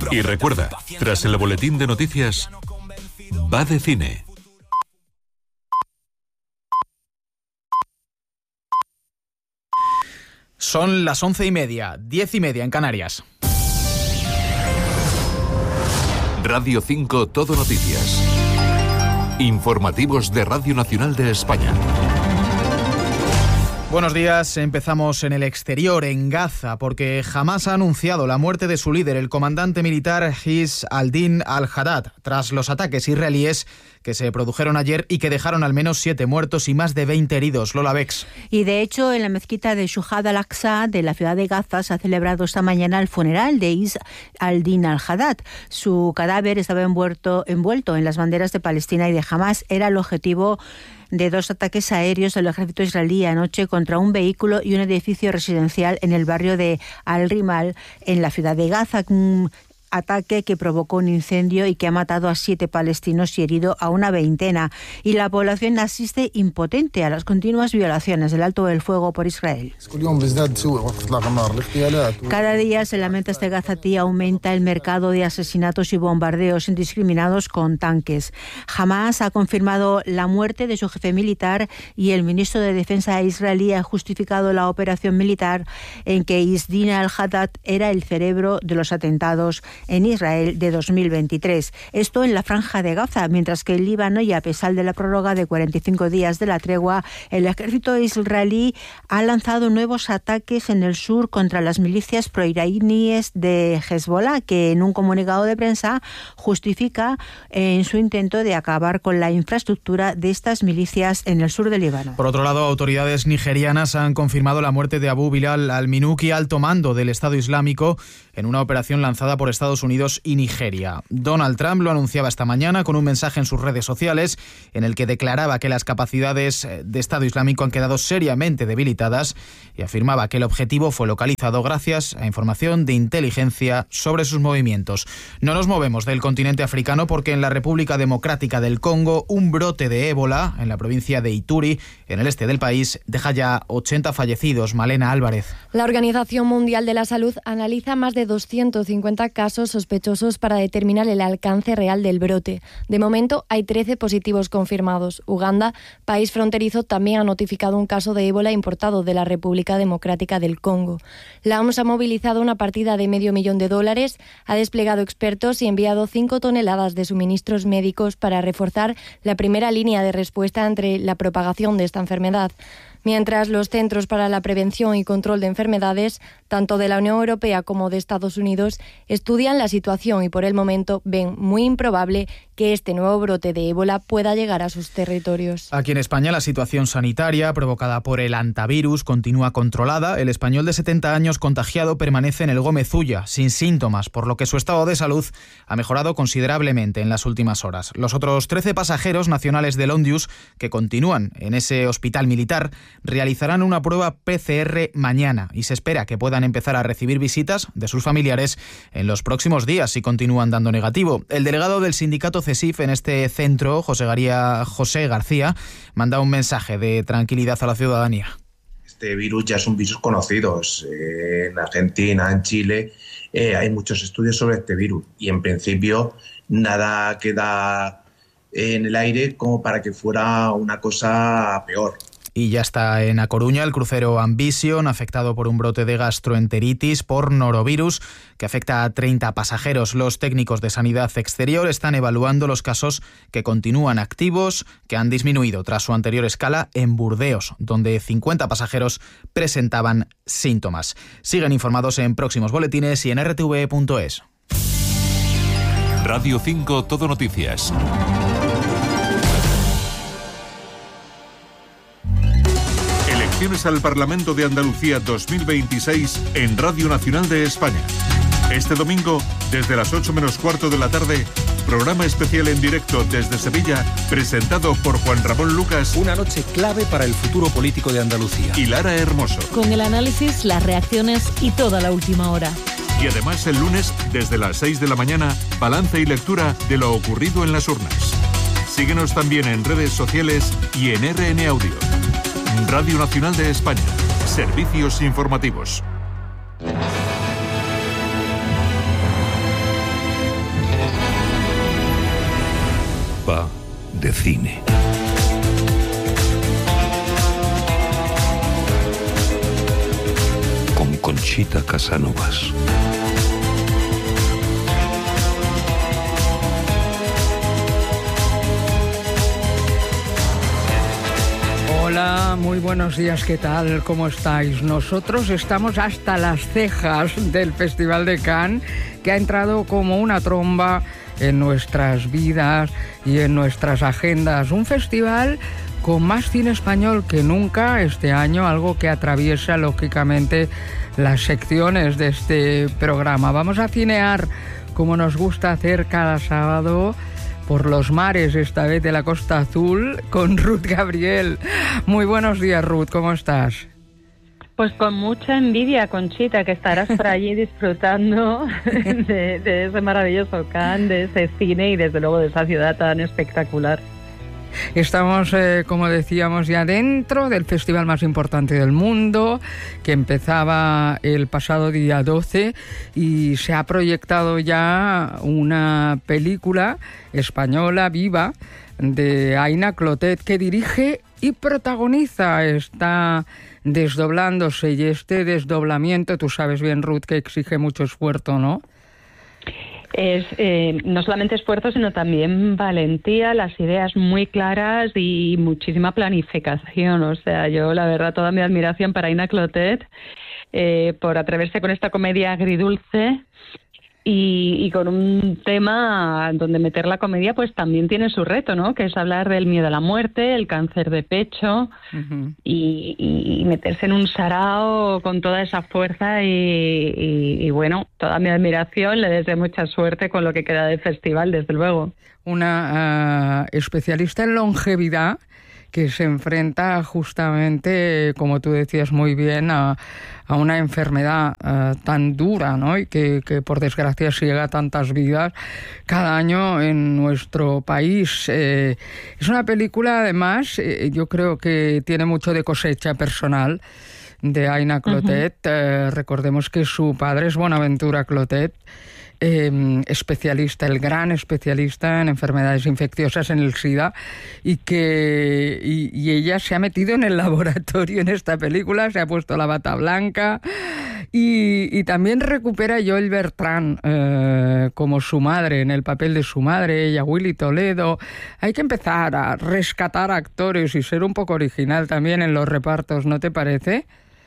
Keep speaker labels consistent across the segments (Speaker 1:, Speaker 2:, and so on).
Speaker 1: Y recuerda, tras el boletín de noticias, va de cine.
Speaker 2: Son las 11:30, 10:30 en Canarias.
Speaker 1: Radio 5 Todo Noticias. Informativos de Radio Nacional de España.
Speaker 2: Buenos días, empezamos en el exterior, en Gaza, porque Hamás ha anunciado la muerte de su líder, el comandante militar Izz al-Din al-Haddad, tras los ataques israelíes que se produjeron ayer y que dejaron al menos 7 muertos y más de 20 heridos. Lola Bex.
Speaker 3: Y de hecho, en la mezquita de Shuhada al-Aqsa de la ciudad de Gaza se ha celebrado esta mañana el funeral de Izz al-Din al-Haddad. Su cadáver estaba envuelto en las banderas de Palestina y de Hamás. Era el objetivo de 2 ataques aéreos del ejército israelí anoche contra un vehículo y un edificio residencial en el barrio de Al-Rimal, en la ciudad de Gaza. Un ataque que provocó un incendio y que ha matado a 7 palestinos y herido a una 20. Y la población asiste impotente a las continuas violaciones del alto del fuego por Israel. Cada día se lamenta este gazatí, aumenta el mercado de asesinatos y bombardeos indiscriminados con tanques. Hamás ha confirmado la muerte de su jefe militar y el ministro de Defensa israelí ha justificado la operación militar en que Izz al-Haddad era el cerebro de los atentados en Israel de 2023. Esto en la franja de Gaza, mientras que en Líbano, y a pesar de la prórroga de 45 días de la tregua, el ejército israelí ha lanzado nuevos ataques en el sur contra las milicias proiraníes de Hezbollah, que en un comunicado de prensa justifica en su intento de acabar con la infraestructura de estas milicias en el sur del Líbano.
Speaker 2: Por otro lado, autoridades nigerianas han confirmado la muerte de Abu Bilal al-Minuki, alto mando del Estado Islámico, en una operación lanzada por Estados Unidos y Nigeria. Donald Trump lo anunciaba esta mañana con un mensaje en sus redes sociales en el que declaraba que las capacidades de Estado Islámico han quedado seriamente debilitadas y afirmaba que el objetivo fue localizado gracias a información de inteligencia sobre sus movimientos. No nos movemos del continente africano porque en la República Democrática del Congo un brote de ébola en la provincia de Ituri, en el este del país, deja ya 80 fallecidos. Malena Álvarez.
Speaker 4: La Organización Mundial de la Salud analiza más de 250 casos sospechosos para determinar el alcance real del brote. De momento hay 13 positivos confirmados. Uganda, país fronterizo, también ha notificado un caso de ébola importado de la República Democrática del Congo. La OMS ha movilizado una partida de $500,000, ha desplegado expertos y enviado 5 toneladas de suministros médicos para reforzar la primera línea de respuesta ante la propagación de esta enfermedad. Mientras los Centros para la Prevención y Control de Enfermedades, tanto de la Unión Europea como de Estados Unidos, estudian la situación y por el momento ven muy improbable que este nuevo brote de ébola pueda llegar a sus territorios.
Speaker 2: Aquí en España la situación sanitaria provocada por el hantavirus continúa controlada. El español de 70 años contagiado permanece en el Gómez Ulla sin síntomas, por lo que su estado de salud ha mejorado considerablemente en las últimas horas. Los otros 13 pasajeros nacionales del Ondius que continúan en ese hospital militar realizarán una prueba PCR mañana y se espera que puedan empezar a recibir visitas de sus familiares en los próximos días si continúan dando negativo. El delegado del sindicato CESIF en este centro, José García, manda un mensaje de tranquilidad a la ciudadanía.
Speaker 5: Este virus ya es un virus conocido. En Argentina, en Chile, hay muchos estudios sobre este virus y en principio nada queda en el aire como para que fuera una cosa peor.
Speaker 2: Y ya está en A Coruña el crucero Ambition, afectado por un brote de gastroenteritis por norovirus que afecta a 30 pasajeros. Los técnicos de Sanidad Exterior están evaluando los casos que continúan activos, que han disminuido tras su anterior escala en Burdeos, donde 50 pasajeros presentaban síntomas. Siguen informados en próximos boletines y en rtv.es.
Speaker 1: Radio 5 Todo Noticias. Elecciones al Parlamento de Andalucía 2026 en Radio Nacional de España. Este domingo, desde las 8 menos cuarto de la tarde, programa especial en directo desde Sevilla, presentado por Juan Ramón Lucas.
Speaker 6: Una noche clave para el futuro político de Andalucía.
Speaker 1: Y Lara Hermoso.
Speaker 7: Con el análisis, las reacciones y toda la última hora.
Speaker 1: Y además el lunes, desde las 6 de la mañana, balance y lectura de lo ocurrido en las urnas. Síguenos también en redes sociales y en RN Audio. Radio Nacional de España. Servicios informativos.
Speaker 6: Va de cine. Con Conchita Casanovas.
Speaker 8: Hola, muy buenos días, ¿qué tal? ¿Cómo estáis? Nosotros estamos hasta las cejas del Festival de Cannes, que ha entrado como una tromba en nuestras vidas y en nuestras agendas. Un festival con más cine español que nunca este año, algo que atraviesa lógicamente las secciones de este programa. Vamos a cinear como nos gusta hacer cada sábado, por los mares, esta vez de la Costa Azul, con Ruth Gabriel. Muy buenos días, Ruth, ¿cómo estás?
Speaker 9: Pues con mucha envidia, Conchita, que estarás por allí disfrutando de ese maravilloso Cannes, de ese cine y desde luego de esa ciudad tan espectacular.
Speaker 8: Estamos, como decíamos, ya dentro del festival más importante del mundo, que empezaba el pasado día 12 y se ha proyectado ya una película española viva de Aina Clotet, que dirige y protagoniza. Está desdoblándose y este desdoblamiento, tú sabes bien, Ruth, que exige mucho esfuerzo, ¿no?
Speaker 9: Es no solamente esfuerzo, sino también valentía, las ideas muy claras y muchísima planificación. O sea, yo la verdad toda mi admiración para Aina Clotet por atreverse con esta comedia agridulce y con un tema donde meter la comedia pues también tiene su reto, ¿no? Que es hablar del miedo a la muerte, el cáncer de pecho, y meterse en un sarao con toda esa fuerza y bueno, toda mi admiración, le deseo mucha suerte con lo que queda del festival, desde luego.
Speaker 8: Una especialista en longevidad que se enfrenta justamente, como tú decías muy bien, a una enfermedad tan dura, ¿no? Y que por desgracia ciega tantas vidas cada año en nuestro país. Es una película, además, yo creo que tiene mucho de cosecha personal de Aina Clotet. Recordemos que su padre es Bonaventura Clotet, especialista, el gran especialista en enfermedades infecciosas, en el SIDA, y ella se ha metido en el laboratorio en esta película, se ha puesto la bata blanca y también recupera a Joel Bertrand como su madre, en el papel de su madre, ella, Willy Toledo. Hay que empezar a rescatar actores y ser un poco original también en los repartos, ¿no te parece?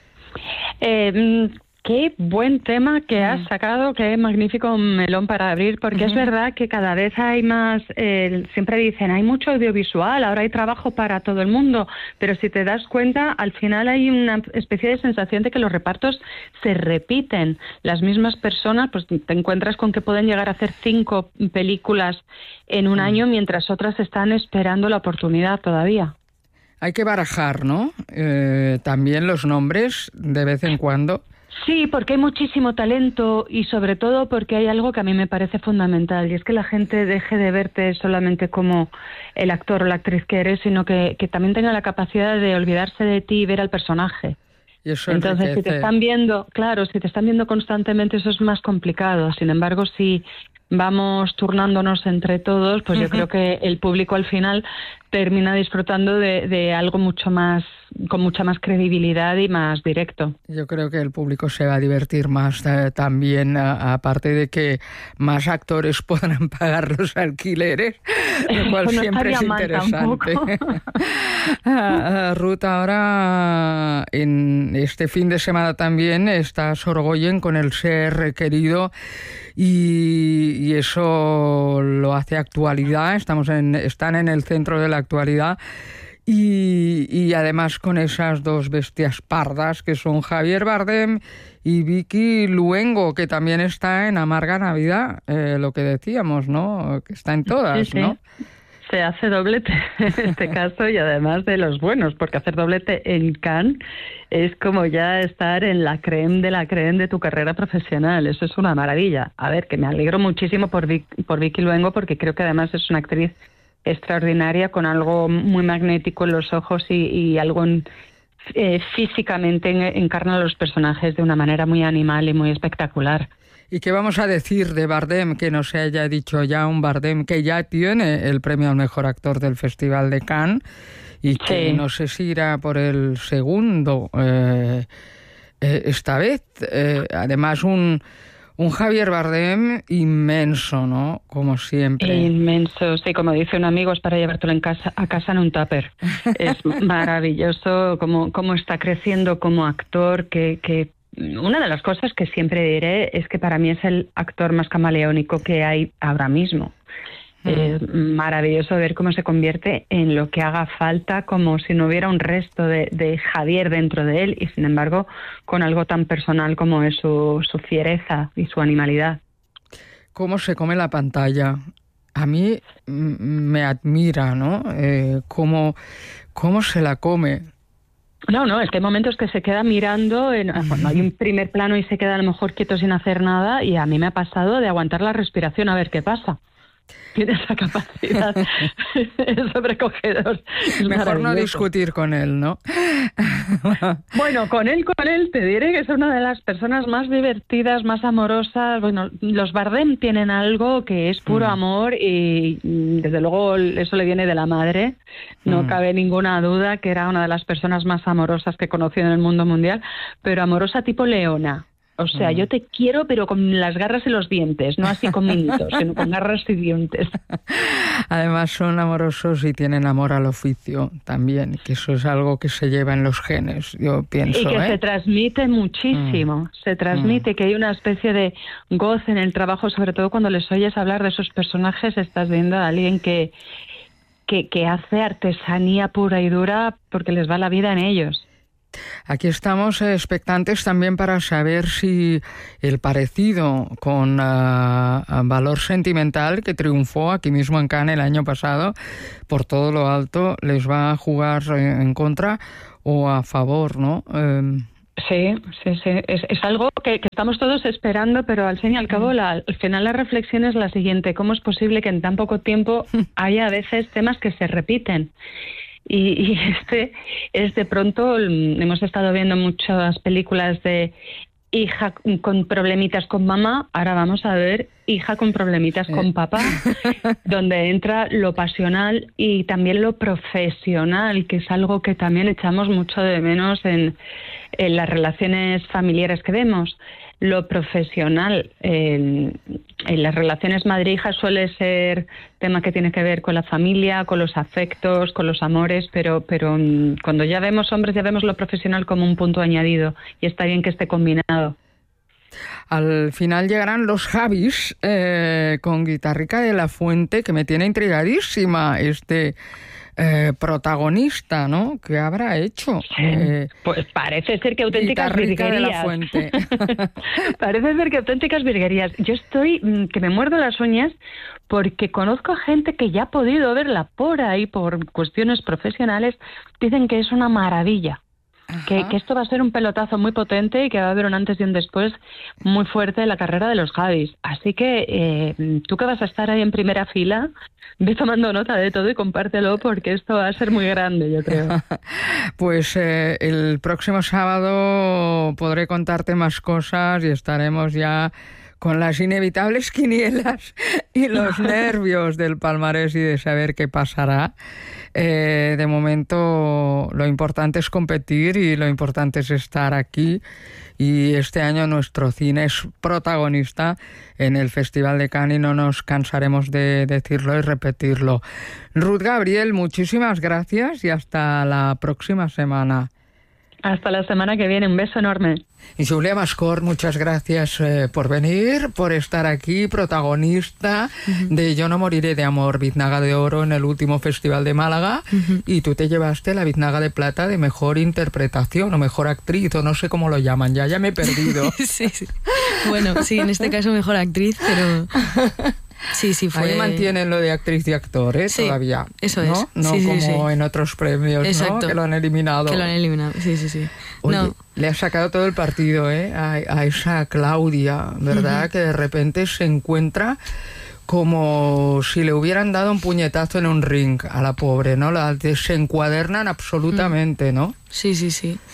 Speaker 9: Qué buen tema que has sacado, qué magnífico melón para abrir, porque es verdad que cada vez hay más, siempre dicen, hay mucho audiovisual, ahora hay trabajo para todo el mundo, pero si te das cuenta, al final hay una especie de sensación de que los repartos se repiten. Las mismas personas, pues te encuentras con que pueden llegar a hacer 5 películas en un año, mientras otras están esperando la oportunidad todavía.
Speaker 8: Hay que barajar, ¿no? También los nombres de vez en cuando.
Speaker 9: Sí, porque hay muchísimo talento y sobre todo porque hay algo que a mí me parece fundamental, y es que la gente deje de verte solamente como el actor o la actriz que eres, sino que también tenga la capacidad de olvidarse de ti y ver al personaje.
Speaker 8: Y eso
Speaker 9: entonces,
Speaker 8: enriquece.
Speaker 9: si te están viendo, claro, si te están viendo constantemente, eso es más complicado. Sin embargo, si vamos turnándonos entre todos, pues yo creo que el público al final termina disfrutando de algo mucho más, con mucha más credibilidad y más directo.
Speaker 8: Yo creo que el público se va a divertir más también, aparte de que más actores podrán pagar los alquileres, lo cual no siempre es interesante. Ruth, ahora en este fin de semana también está Sorogoyen con El ser querido, y eso lo hace actualidad. Están en el centro de la actualidad y además con esas dos bestias pardas que son Javier Bardem y Vicky Luengo, que también está en Amarga Navidad, lo que decíamos, ¿no? Que está en todas, sí. ¿No?
Speaker 9: Se hace doblete en este caso, y además de los buenos, porque hacer doblete en Cannes es como ya estar en la crème de tu carrera profesional. Eso es una maravilla. A ver, que me alegro muchísimo por Vicky Luengo, porque creo que además es una actriz extraordinaria, con algo muy magnético en los ojos y algo físicamente encarna a los personajes de una manera muy animal y muy espectacular.
Speaker 8: ¿Y qué vamos a decir de Bardem que no se haya dicho ya? Un Bardem que ya tiene el premio al mejor actor del Festival de Cannes y que no sé si irá por el segundo esta vez. Además, un Javier Bardem inmenso, ¿no? Como siempre.
Speaker 9: Inmenso, sí, como dice un amigo, es para llevártelo a casa en un tupper. Es maravilloso cómo está creciendo como actor, que una de las cosas que siempre diré es que para mí es el actor más camaleónico que hay ahora mismo. Es maravilloso ver cómo se convierte en lo que haga falta, como si no hubiera un resto de Javier dentro de él, y sin embargo con algo tan personal como es su fiereza y su animalidad.
Speaker 8: Cómo se come la pantalla. A mí me admira, ¿no? Cómo se la come.
Speaker 9: No, es que hay momentos que se queda mirando, cuando hay un primer plano y se queda a lo mejor quieto sin hacer nada, y a mí me ha pasado de aguantar la respiración a ver qué pasa. Tiene esa capacidad, es sobrecogedor.
Speaker 8: Mejor no discutir con él, ¿no?
Speaker 9: Bueno, con él te diré que es una de las personas más divertidas, más amorosas. Bueno, los Bardem tienen algo que es puro amor y desde luego eso le viene de la madre. No cabe ninguna duda que era una de las personas más amorosas que he conocido en el mundo mundial, pero amorosa tipo leona. O sea, yo te quiero, pero con las garras y los dientes, no así con minitos, sino con garras y dientes.
Speaker 8: Además son amorosos y tienen amor al oficio también, que eso es algo que se lleva en los genes, yo pienso.
Speaker 9: Y que se transmite muchísimo, se transmite, que hay una especie de goce en el trabajo, sobre todo cuando les oyes hablar de esos personajes, estás viendo a alguien que hace artesanía pura y dura porque les va la vida en ellos.
Speaker 8: Aquí estamos expectantes también para saber si el parecido con Valor Sentimental, que triunfó aquí mismo en Cannes el año pasado, por todo lo alto, les va a jugar en contra o a favor, ¿no?
Speaker 9: Sí. Es algo que estamos todos esperando, pero al fin y al cabo al final la reflexión es la siguiente: ¿cómo es posible que en tan poco tiempo haya a veces temas que se repiten? Y de pronto hemos estado viendo muchas películas de hija con problemitas con mamá, ahora vamos a ver hija con problemitas con papá, donde entra lo pasional y también lo profesional, que es algo que también echamos mucho de menos en las relaciones familiares que vemos. Lo profesional en las relaciones madre-hija suele ser tema que tiene que ver con la familia, con los afectos, con los amores, pero cuando ya vemos hombres ya vemos lo profesional como un punto añadido y está bien que esté combinado.
Speaker 8: Al final llegarán los Javis con Guitarrica de la Fuente, que me tiene intrigadísima protagonista, ¿no? ¿Qué habrá hecho?
Speaker 9: Pues parece ser que auténticas virguerías.
Speaker 8: De la Fuente.
Speaker 9: Parece ser que auténticas virguerías. Yo estoy que me muerdo las uñas porque conozco a gente que ya ha podido verla por ahí por cuestiones profesionales. Dicen que es una maravilla. Que esto va a ser un pelotazo muy potente y que va a haber un antes y un después muy fuerte en la carrera de los Javis. Así que tú que vas a estar ahí en primera fila, ve tomando nota de todo y compártelo porque esto va a ser muy grande, yo creo.
Speaker 8: Pues el próximo sábado podré contarte más cosas y estaremos ya con las inevitables quinielas y los nervios del palmarés y de saber qué pasará. De momento lo importante es competir y lo importante es estar aquí, y este año nuestro cine es protagonista en el Festival de Cannes y no nos cansaremos de decirlo y repetirlo. Ruth Gabriel, muchísimas gracias y hasta la próxima semana.
Speaker 9: Hasta la semana que viene, un beso enorme.
Speaker 8: Y Julia Mascort, muchas gracias por venir, por estar aquí, protagonista de Yo no moriré de amor, Biznaga de Oro en el último Festival de Málaga, y tú te llevaste la Biznaga de Plata de mejor interpretación o mejor actriz, o no sé cómo lo llaman, ya me he perdido.
Speaker 10: Sí. Bueno, sí, en este caso mejor actriz, pero... Sí, fue...
Speaker 8: Ahí mantienen lo de actriz y actor,
Speaker 10: sí,
Speaker 8: todavía.
Speaker 10: Eso
Speaker 8: ¿no?
Speaker 10: es.
Speaker 8: No
Speaker 10: sí,
Speaker 8: como en otros premios,
Speaker 10: exacto,
Speaker 8: ¿no? Que lo han eliminado.
Speaker 10: Sí.
Speaker 8: Oye,
Speaker 10: no.
Speaker 8: Le ha sacado todo el partido, a esa Claudia, ¿verdad? Que de repente se encuentra como si le hubieran dado un puñetazo en un ring a la pobre, ¿no? La desencuadernan absolutamente, ¿no?
Speaker 10: Sí.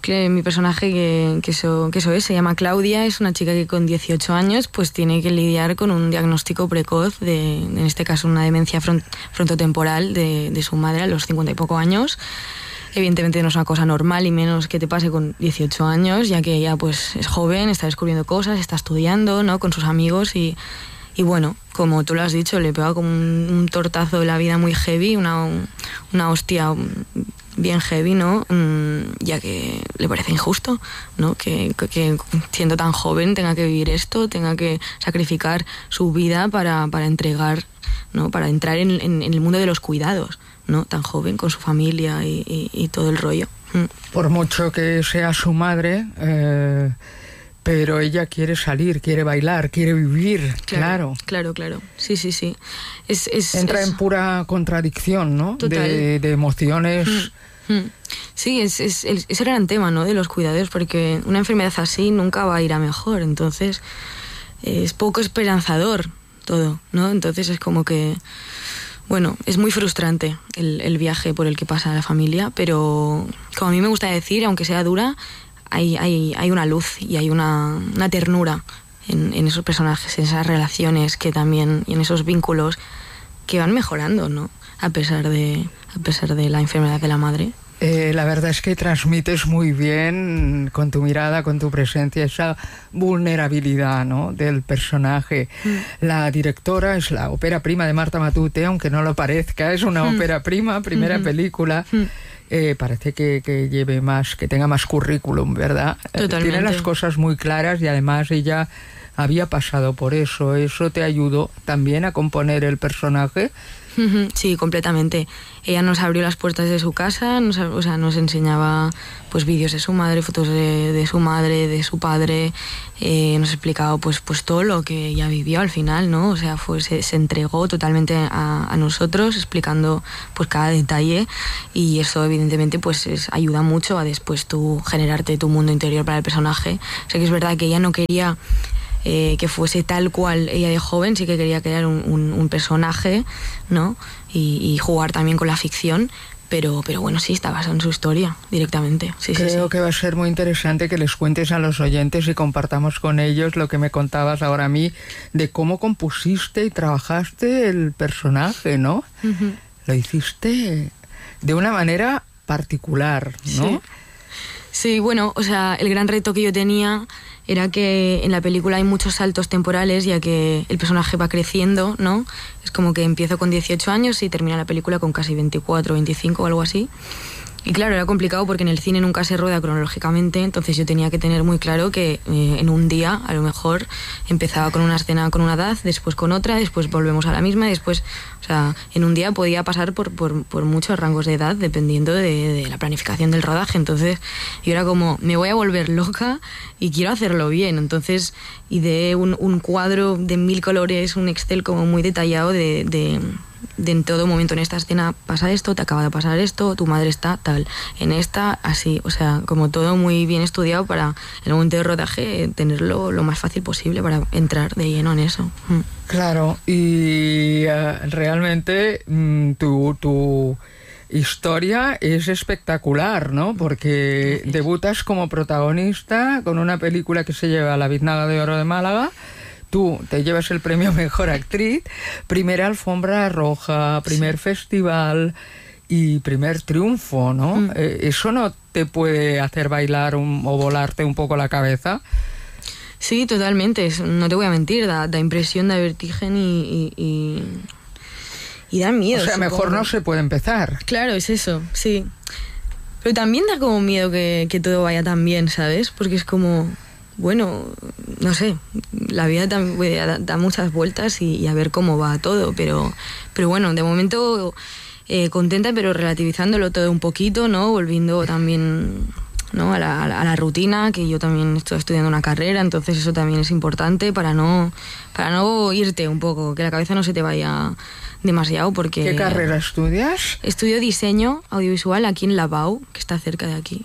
Speaker 10: mi personaje que eso es, se llama Claudia, es una chica que con 18 años pues tiene que lidiar con un diagnóstico precoz en este caso una demencia frontotemporal de su madre a los 50 y poco años. Evidentemente no es una cosa normal y menos que te pase con 18 años, ya que ella pues es joven, está descubriendo cosas, está estudiando, ¿no?, con sus amigos y bueno, como tú lo has dicho, le pega como un tortazo de la vida muy heavy, una hostia bien heavy, ¿no? Ya que le parece injusto, ¿no? Que siendo tan joven tenga que vivir esto, tenga que sacrificar su vida para entregar, ¿no? Para entrar en el mundo de los cuidados, ¿no? Tan joven, con su familia y todo el rollo.
Speaker 8: Por mucho que sea su madre, pero ella quiere salir, quiere bailar, quiere vivir, claro.
Speaker 10: Claro. Sí.
Speaker 8: Entra en pura contradicción, ¿no? De emociones.
Speaker 10: Sí, es el gran tema, ¿no?, de los cuidados, porque una enfermedad así nunca va a ir a mejor, entonces es poco esperanzador todo, ¿no? Entonces es como que, bueno, es muy frustrante el viaje por el que pasa la familia, pero como a mí me gusta decir, aunque sea dura, hay una luz y hay una ternura en esos personajes, en esas relaciones que también, y en esos vínculos que van mejorando, ¿no?, a pesar de la enfermedad de la madre.
Speaker 8: La verdad es que transmites muy bien con tu mirada, con tu presencia, esa vulnerabilidad, ¿no?, del personaje. La directora es la ópera prima de Marta Matute, aunque no lo parezca, es una ópera prima, primera película. Parece que lleve más, que tenga más currículum, ¿verdad?
Speaker 10: Totalmente.
Speaker 8: Tiene las cosas muy claras y además ella había pasado por eso. ¿Eso te ayudó también a componer el personaje?
Speaker 10: Sí, completamente. Ella nos abrió las puertas de su casa, nos enseñaba pues vídeos de su madre, fotos de su madre, de su padre, nos explicaba pues todo lo que ella vivió al final, ¿no? O sea, se entregó totalmente a nosotros, explicando pues cada detalle, y eso evidentemente pues ayuda mucho a después tú generarte tu mundo interior para el personaje. O sea, que es verdad que ella no quería que fuese tal cual ella de joven, sí que quería crear un personaje, ¿no? Y jugar también con la ficción, pero bueno, sí, está basado en su historia directamente.
Speaker 8: Creo que va a ser muy interesante que les cuentes a los oyentes y compartamos con ellos lo que me contabas ahora a mí de cómo compusiste y trabajaste el personaje, ¿no? Lo hiciste de una manera particular, ¿no?
Speaker 10: Sí, bueno, o sea, el gran reto que yo tenía era que en la película hay muchos saltos temporales, ya que el personaje va creciendo, ¿no? Es como que empiezo con 18 años y termina la película con casi 24, 25 o algo así. Y claro, era complicado porque en el cine nunca se rueda cronológicamente, entonces yo tenía que tener muy claro que en un día, a lo mejor, empezaba con una escena con una edad, después con otra, después volvemos a la misma, después, o sea, en un día podía pasar por muchos rangos de edad, dependiendo de la planificación del rodaje. Entonces yo era como, me voy a volver loca y quiero hacerlo bien. Entonces ideé un cuadro de 1000 colores, un Excel como muy detallado de en todo momento en esta escena pasa esto, te acaba de pasar esto, tu madre está tal, en esta así, o sea, como todo muy bien estudiado para en el momento de rodaje tenerlo lo más fácil posible para entrar de lleno en eso.
Speaker 8: Claro, y realmente tu historia es espectacular, ¿no? Porque debutas como protagonista con una película que se lleva la Biznaga de Oro de Málaga. Tú te llevas el premio Mejor Actriz, primera alfombra roja, primer festival y primer triunfo, ¿no? ¿Eso no te puede hacer bailar o volarte un poco la cabeza?
Speaker 10: Sí, totalmente. No te voy a mentir, da impresión, da vertigen y da miedo.
Speaker 8: O sea, mejor no se puede empezar.
Speaker 10: Claro, es eso, sí. Pero también da como miedo que todo vaya tan bien, ¿sabes? Porque es como... Bueno, no sé, la vida da muchas vueltas y a ver cómo va todo, pero bueno, de momento contenta, pero relativizándolo todo un poquito, ¿no? Volviendo también, ¿no?, a la rutina, que yo también estoy estudiando una carrera, entonces eso también es importante para no irte un poco, que la cabeza no se te vaya demasiado, porque...
Speaker 8: ¿Qué carrera estudias?
Speaker 10: Estudio diseño audiovisual aquí en Lavau, que está cerca de aquí.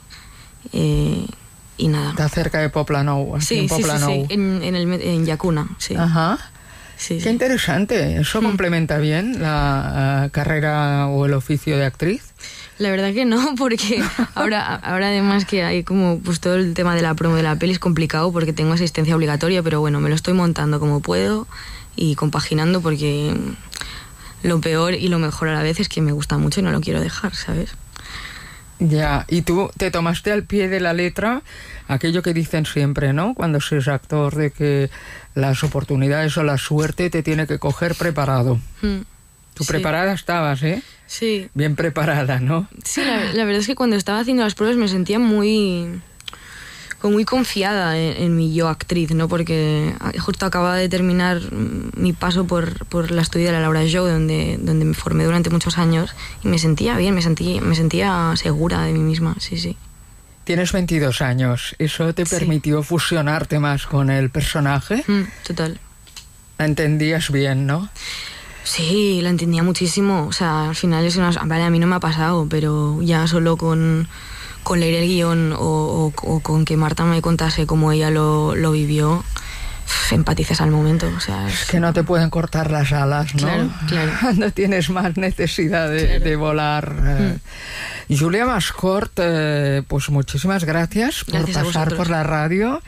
Speaker 10: Y nada.
Speaker 8: Está cerca de Poplanou.
Speaker 10: Sí, en Llacuna, sí.
Speaker 8: Ajá. Sí, qué interesante. ¿Eso complementa bien la carrera o el oficio de actriz?
Speaker 10: La verdad que no, porque ahora además que hay como pues todo el tema de la promo de la peli es complicado porque tengo asistencia obligatoria, pero bueno, me lo estoy montando como puedo y compaginando porque lo peor y lo mejor a la vez es que me gusta mucho y no lo quiero dejar, ¿sabes?
Speaker 8: Ya, y tú te tomaste al pie de la letra aquello que dicen siempre, ¿no? Cuando se es actor, de que las oportunidades o la suerte te tiene que coger preparado. Tú
Speaker 10: sí.
Speaker 8: Preparada estabas, ¿eh?
Speaker 10: Sí.
Speaker 8: Bien preparada, ¿no?
Speaker 10: Sí, la verdad es que cuando estaba haciendo las pruebas me sentía muy confiada en mi yo actriz, ¿no? Porque justo acababa de terminar mi paso por la estudia de la Laura Jou, donde me formé durante muchos años, y me sentía bien, me sentía segura de mí misma, sí.
Speaker 8: Tienes 22 años, ¿eso te permitió fusionarte más con el personaje?
Speaker 10: Total.
Speaker 8: La entendías bien, ¿no?
Speaker 10: Sí, la entendía muchísimo, o sea, al final vale, a mí no me ha pasado, pero ya solo con leer el guión o con que Marta me contase cómo ella lo vivió, empatizas al momento. O sea,
Speaker 8: es que no te pueden cortar las alas, ¿no?
Speaker 10: Claro.
Speaker 8: Cuando tienes más necesidad de volar. Julia Mascort, pues muchísimas gracias por pasar por la radio.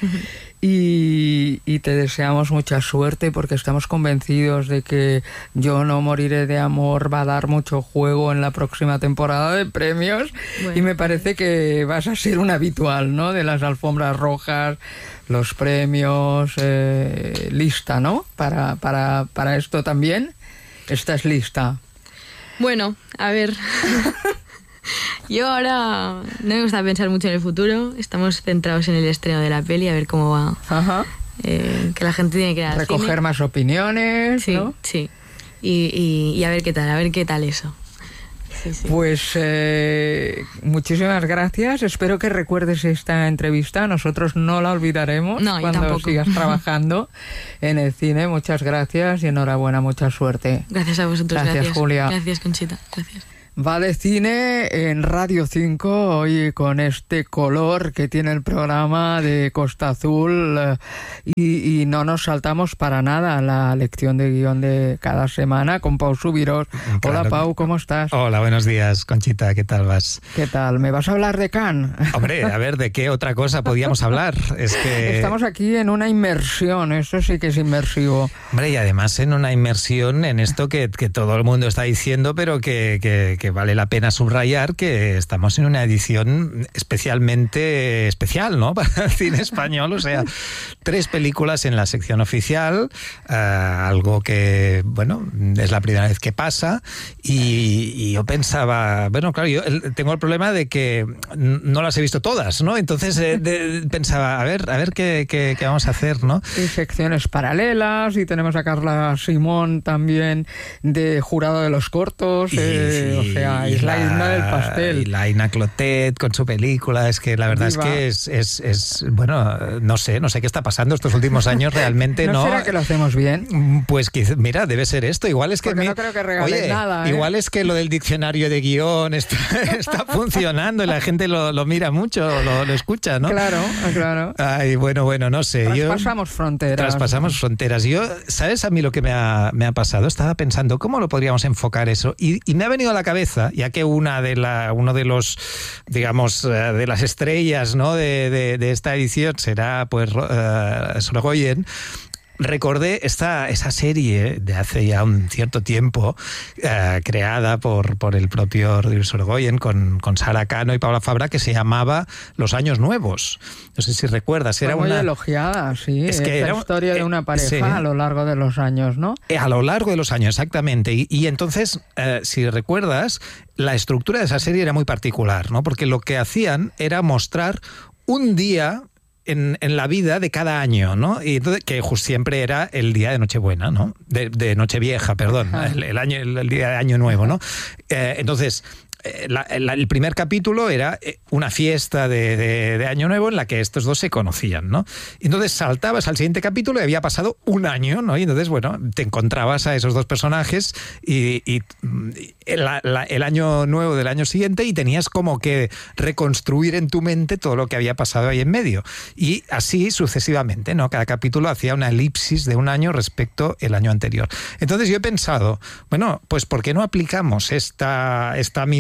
Speaker 8: Y te deseamos mucha suerte porque estamos convencidos de que Yo no moriré de amor va a dar mucho juego en la próxima temporada de premios. Bueno, y me parece que vas a ser un habitual, ¿no? De las alfombras rojas, los premios, lista, ¿no? Para esto también. ¿Estás lista?
Speaker 10: Bueno, a ver... Yo ahora no me gusta pensar mucho en el futuro. Estamos centrados en el estreno de la peli, a ver cómo va.
Speaker 8: Ajá.
Speaker 10: Que la gente tiene que ir al
Speaker 8: recoger
Speaker 10: cine.
Speaker 8: Más opiniones,
Speaker 10: sí,
Speaker 8: ¿no?
Speaker 10: Sí. Y a ver qué tal eso. Sí.
Speaker 8: Pues muchísimas gracias. Espero que recuerdes esta entrevista. Nosotros no la olvidaremos cuando sigas trabajando en el cine. Muchas gracias y enhorabuena, mucha suerte.
Speaker 10: Gracias a vosotros.
Speaker 8: Gracias, Julia.
Speaker 10: Gracias, Conchita. Gracias.
Speaker 8: Va de cine en Radio 5 hoy con este color que tiene el programa de Costa Azul y no nos saltamos para nada la lección de guión de cada semana con Pau Subirós. Claro. Hola Pau, ¿cómo estás?
Speaker 11: Hola, buenos días, Conchita, ¿qué tal vas?
Speaker 8: ¿Qué tal? ¿Me vas a hablar de Cannes?
Speaker 11: Hombre, a ver, ¿de qué otra cosa podíamos hablar? Es que...
Speaker 8: Estamos aquí en una inmersión, eso sí que es inmersivo.
Speaker 11: Hombre, y además en una inmersión en esto que todo el mundo está diciendo, pero que vale la pena subrayar que estamos en una edición especialmente especial, ¿no? Para el cine español, o sea, 3 películas en la sección oficial, algo que, bueno, es la primera vez que pasa, y yo pensaba, bueno, claro, yo tengo el problema de que no las he visto todas, ¿no? Entonces pensaba, a ver qué vamos a hacer, ¿no?
Speaker 8: Y secciones paralelas, y tenemos a Carla Simón también de jurado de los cortos, o sea, es la Isla del pastel.
Speaker 11: Y la Aina Clotet con su película, es que la verdad Viva. Es que es bueno, no sé qué está pasando estos últimos años realmente.
Speaker 8: ¿No será que lo hacemos bien?
Speaker 11: Pues mira, debe ser esto, igual es que...
Speaker 8: Porque no creo que regalen nada, ¿eh?
Speaker 11: Igual es que lo del diccionario de guión está funcionando y la gente lo mira mucho, lo escucha, ¿no?
Speaker 8: Claro.
Speaker 11: Ay, bueno, no sé.
Speaker 8: Traspasamos
Speaker 11: fronteras. Yo, ¿sabes a mí lo que me ha pasado? Estaba pensando, ¿cómo lo podríamos enfocar eso? Y me ha venido a la cabeza, ya que uno de los, digamos, de las estrellas, ¿no? de esta edición será pues Sorogoyen. Recordé esa serie de hace ya un cierto tiempo, creada por el propio Rodrigo Sorogoyen con Sara Cano y Paula Fabra, que se llamaba Los Años Nuevos. No sé si recuerdas. Era
Speaker 8: muy elogiada, sí. Es que era historia de una pareja, sí, a lo largo de los años, ¿no?
Speaker 11: A lo largo de los años, exactamente. Y entonces, si recuerdas, la estructura de esa serie era muy particular, ¿no? Porque lo que hacían era mostrar un día en la vida de cada año, ¿no? Y entonces, que siempre era el día de Nochebuena, ¿no? De Nochevieja, perdón, el día de Año Nuevo, ¿no? Entonces, el primer capítulo era una fiesta de Año Nuevo en la que estos dos se conocían, ¿no? Y entonces saltabas al siguiente capítulo y había pasado un año, ¿no? Y entonces, bueno, te encontrabas a esos dos personajes y el año nuevo del año siguiente y tenías como que reconstruir en tu mente todo lo que había pasado ahí en medio. Y así sucesivamente, ¿no? Cada capítulo hacía una elipsis de un año respecto al año anterior. Entonces yo he pensado, bueno, pues ¿por qué no aplicamos esta misma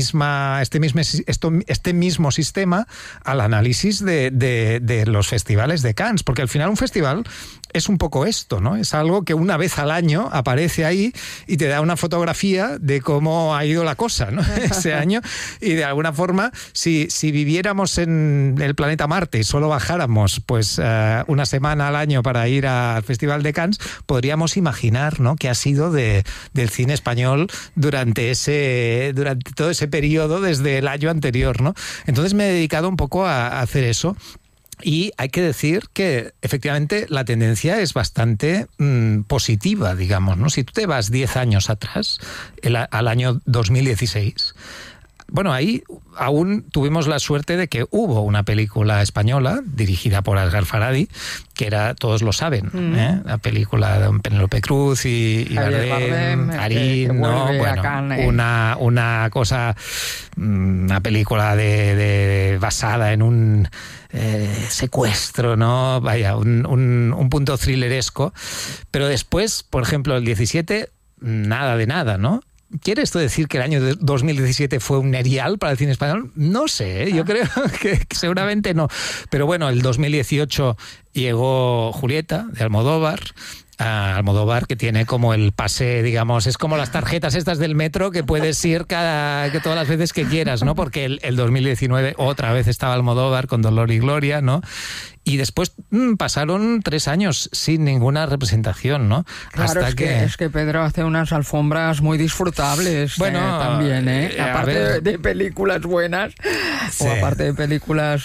Speaker 11: mismo sistema al análisis de los festivales de Cannes, porque al final un festival es un poco esto, ¿no? Es algo que una vez al año aparece ahí y te da una fotografía de cómo ha ido la cosa, ¿no? Ese año. Y de alguna forma, si viviéramos en el planeta Marte y solo bajáramos pues una semana al año para ir al Festival de Cannes, podríamos imaginar, ¿no?, qué ha sido del cine español durante todo ese periodo desde el año anterior, ¿no? Entonces me he dedicado un poco a hacer eso. Y hay que decir que efectivamente la tendencia es bastante positiva, digamos, ¿no? Si tú te vas 10 años atrás, al año 2016, bueno, ahí aún tuvimos la suerte de que hubo una película española dirigida por Asghar Farhadi, que era, todos lo saben, la película de Penélope Cruz y Bardem, Arín, ¿no? Bueno, una cosa, una película basada en un secuestro, ¿no? Vaya, un punto thrilleresco. Pero después, por ejemplo, el 17, nada de nada, ¿no? ¿Quiere esto decir que el año 2017 fue un erial para el cine español? No sé, yo creo que seguramente no. Pero bueno, el 2018 llegó Julieta, de Almodóvar, que tiene como el pase, digamos, es como las tarjetas estas del metro que puedes ir que todas las veces que quieras, ¿no? Porque el 2019 otra vez estaba Almodóvar con Dolor y Gloria, ¿no? Y después pasaron 3 años sin ninguna representación, ¿no?
Speaker 8: Claro,
Speaker 11: Hasta
Speaker 8: es que Pedro hace unas alfombras muy disfrutables, bueno, también, aparte de películas buenas, sí, o aparte de películas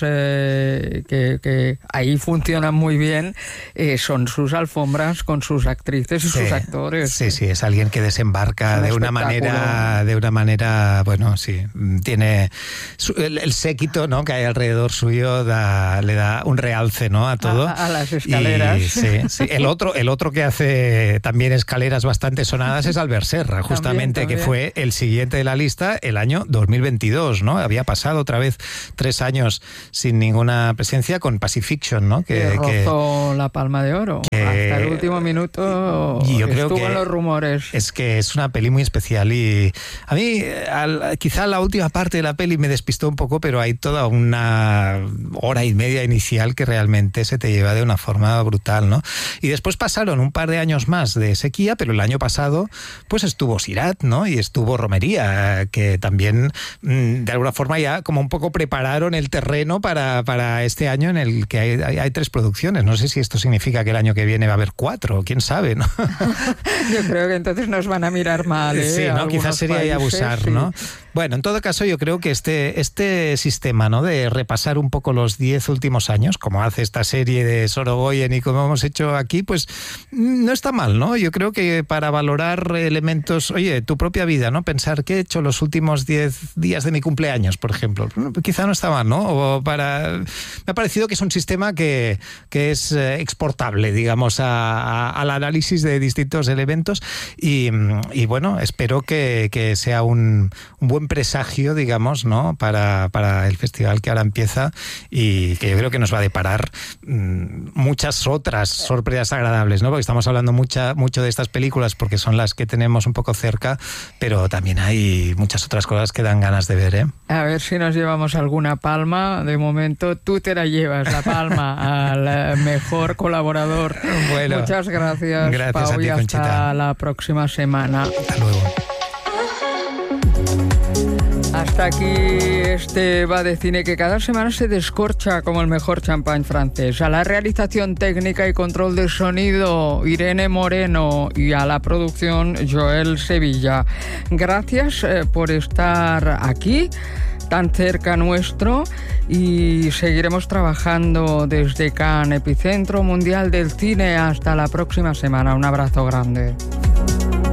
Speaker 8: que ahí funcionan muy bien, son sus alfombras con sus actrices y sus actores.
Speaker 11: Sí, es alguien que desembarca de una manera, bueno, sí, tiene el séquito, ¿no?, que hay alrededor suyo, le da un realce, ¿no?, a todo.
Speaker 8: A las escaleras.
Speaker 11: Y, sí. El otro que hace también escaleras bastante sonadas es Albert Serra, justamente, también. Que fue el siguiente de la lista el año 2022, ¿no? Había pasado otra vez 3 años sin ninguna presencia con Pacifiction, ¿no?
Speaker 8: Que rozó la Palma de Oro. Hasta el último minuto yo creo estuvo en los rumores.
Speaker 11: Es que es una peli muy especial y a mí quizá la última parte de la peli me despistó un poco, pero hay toda una hora y media inicial que realmente se te lleva de una forma brutal, ¿no? Y después pasaron un par de años más de sequía, pero el año pasado pues estuvo Sirat, ¿no? Y estuvo Romería, que también de alguna forma ya como un poco prepararon el terreno para este año en el que hay 3 producciones. No sé si esto significa que el año que viene va a haber 4, quién sabe, ¿no?
Speaker 8: Yo creo que entonces nos van a mirar mal, ¿eh?
Speaker 11: Sí, ¿no? Quizás sería países, abusar, sí, ¿no? Bueno, en todo caso yo creo que este sistema, ¿no?, de repasar un poco los 10 últimos años, como hace esta serie de Sorogoyen y como hemos hecho aquí, pues no está mal, ¿no? Yo creo que para valorar elementos, oye, tu propia vida, ¿no? Pensar qué he hecho los últimos 10 días de mi cumpleaños, por ejemplo. Quizá no está mal, ¿no? Me ha parecido que es un sistema que es exportable, digamos, al análisis de distintos elementos y bueno, espero que sea un buen presagio, digamos, ¿no?, para el festival que ahora empieza y que yo creo que nos va a deparar muchas otras sorpresas agradables, ¿no? Porque estamos hablando mucho de estas películas porque son las que tenemos un poco cerca, pero también hay muchas otras cosas que dan ganas de ver, ¿eh?
Speaker 8: A ver si nos llevamos alguna palma. De momento tú te la llevas, la palma, al mejor colaborador. Bueno, muchas gracias, Pau, y hasta Conchita. La próxima semana.
Speaker 11: Hasta luego.
Speaker 8: Hasta aquí este Va de Cine que cada semana se descorcha como el mejor champán francés. A la realización técnica y control de sonido, Irene Moreno, y a la producción, Joel Sevilla. Gracias por estar aquí, tan cerca nuestro, y seguiremos trabajando desde Cannes, epicentro mundial del cine. Hasta la próxima semana. Un abrazo grande.